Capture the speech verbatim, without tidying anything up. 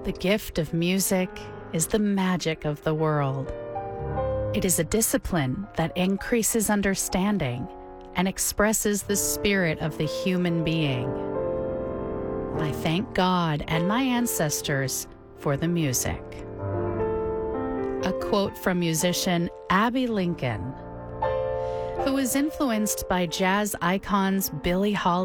The gift of music is the magic of the world. It is a discipline that increases understanding and expresses the spirit of the human being. I thank God and my ancestors for the music. A quote from musician Abbey Lincoln, who was influenced by jazz icons Billie Holiday